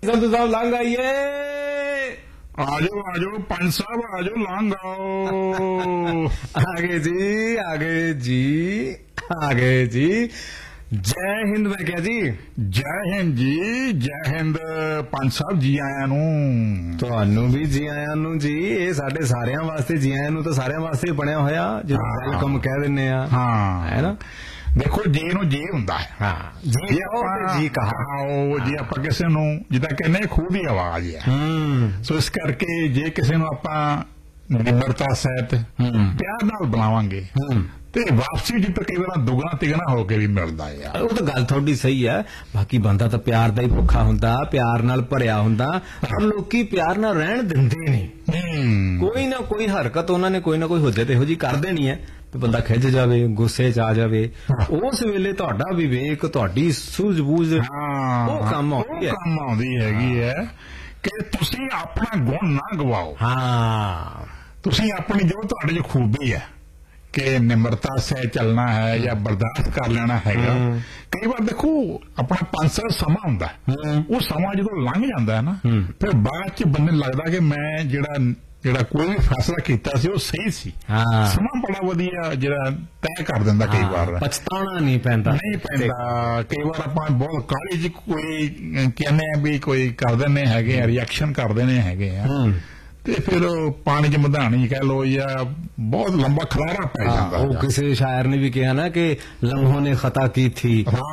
ਸੰਧੂ ਸਾਹਿਬ ਲੰਘ ਆਈਏ। ਆਜੋ ਪੰਜ ਸਾਹਿਬ ਆਜੋ, ਲੰਘ ਆਓ। ਆਗੇ ਜੀ। ਜੈ ਹਿੰਦ। ਮੈਂ ਕਿਹਾ ਜੀ ਜੈ ਹਿੰਦ ਜੀ, ਜੈ ਹਿੰਦ ਪੰਜ ਸਾਹਿਬ, ਜੀ ਆਇਆਂ ਨੂੰ। ਤੁਹਾਨੂੰ ਵੀ ਜੀ ਆਇਆਂ ਨੂੰ ਜੀ। ਇਹ ਸਾਡੇ ਸਾਰਿਆਂ ਵਾਸਤੇ ਜੀ ਆਇਆਂ ਨੂੰ ਤਾਂ ਸਾਰਿਆਂ ਵਾਸਤੇ ਬਣਿਆ ਹੋਇਆ, ਜਦੋਂ ਵੈਲਕਮ ਕਹਿ ਦਿੰਨੇ ਆ। ਹਾਂ, ਹੈ ਨਾ। ਦੇਖੋ ਜੀ ਨੂੰ ਜੀ ਹੁੰਦਾ ਹੈ। ਹਾਂ, ਜੀ ਕਹਾ। ਉਹ ਜੇ ਆਪਾਂ ਕਿਸੇ ਨੂੰ ਜਿੱਦਾਂ ਕਹਿੰਦੇ ਖੂਹ ਦੀ ਆਵਾਜ਼ ਹੈ, ਸੋ ਇਸ ਕਰਕੇ ਜੇ ਕਿਸੇ ਨੂੰ ਆਪਾਂ ਨਿਮਰਤਾ ਸਹਿਤ ਪਿਆਰ ਨਾਲ ਬੁਲਾਵਾਂਗੇ ਤੇ ਵਾਪਸੀ ਜੀ ਤਾਂ ਕਈ ਵਾਰ ਦੁਗਣਾ ਤਿਗਣਾ ਹੋ ਕੇ ਵੀ ਮਿਲਦਾ ਹੈ। ਉਹ ਤਾਂ ਗੱਲ ਤੁਹਾਡੀ ਸਹੀ ਹੈ। ਬਾਕੀ ਬੰਦਾ ਤਾਂ ਪਿਆਰ ਦਾ ਹੀ ਭੁੱਖਾ ਹੁੰਦਾ, ਪਿਆਰ ਨਾਲ ਭਰਿਆ ਹੁੰਦਾ, ਪਰ ਲੋਕੀ ਪਿਆਰ ਨਾਲ ਰਹਿਣ ਦਿੰਦੇ ਨਹੀਂ। ਕੋਈ ਨਾ ਕੋਈ ਹਰਕਤ ਉਹਨਾਂ ਨੇ ਕੋਈ ਨਾ ਕੋਈ ਹੁਜਤ ਇਹੋ ਜਿਹੀ ਕਰ ਦੇਣੀ ਹੈ ਤੇ ਬੰਦਾ ਖਿੱਚ ਜਾਵੇ, ਗੁੱਸੇ ਚ ਆ ਜਾਵੇ। ਉਸ ਵੇਲੇ ਤੁਹਾਡਾ ਵਿਵੇਕ, ਤੁਹਾਡੀ ਸੂਝ-ਬੂਝ ਉਹ ਕੰਮ ਆਉਂਦੀ ਹੈਗੀ ਹੈ ਕਿ ਤੁਸੀਂ ਆਪਣਾ ਗੁਣ ਨਾ ਗਵਾਓ। ਹਾਂ, ਤੁਸੀਂ ਆਪਣੀ ਜੋ ਤੁਹਾਡੇ ਚ ਖੂਬੀ ਹੈ ਕਿ ਨਿਮਰਤਾ ਸਹਿ ਚੱਲਣਾ ਹੈ ਜਾਂ ਬਰਦਾਸ਼ਤ ਕਰ ਲੈਣਾ ਹੈਗਾ। ਕਈ ਵਾਰ ਦੇਖੋ ਆਪਣਾ 5 ਸਾਲ ਸਮਾਂ ਹੁੰਦਾ, ਉਹ ਸਮਾਂ ਜਦੋਂ ਲੰਘ ਜਾਂਦਾ ਹੈ ਨਾ, ਫਿਰ ਬਾਅਦ ਚ ਬੰਦੇ ਨੂੰ ਲੱਗਦਾ ਕਿ ਮੈਂ ਜਿਹੜਾ ਕੋਈ ਵੀ ਫੈਸਲਾ ਕੀਤਾ ਸੀ ਉਹ ਸਹੀ ਸੀ। ਸਮਾਂ ਬੜਾ ਵਧੀਆ ਜਿਹੜਾ ਤੈਅ ਕਰ ਦਿੰਦਾ। ਕਈ ਵਾਰ ਪਛਤਾਉਣਾ ਨਹੀਂ ਪੈਂਦਾ। ਕਈ ਵਾਰ ਆਪਾਂ ਬਹੁਤ ਕਾਹਲੀ ਚ ਕੋਈ ਕਹਿੰਦੇ ਆ ਵੀ ਕੋਈ ਕਰ ਦਿੰਦੇ ਹੈਗੇ ਆ, ਰਿਐਕਸ਼ਨ ਕਰ ਦਿੰਦੇ ਹੈਗੇ ਆ, ਤੇ ਫਿਰ ਪਾਣੀ ਚ ਮਧਾਣੀ ਕਹਿ ਲੋ ਜਾਂ ਬਹੁਤ ਲੰਬਾ ਖਲਾਰਾ ਪੈ ਜਾਂਦਾ। ਉਹ ਕਿਸੇ ਸ਼ਾਇਰ ਨੇ ਵੀ ਕਿਹਾ ਨਾ ਕਿ ਲਮਹੋਂ ਨੇ ਖਤਾ ਕੀ ਥੀ।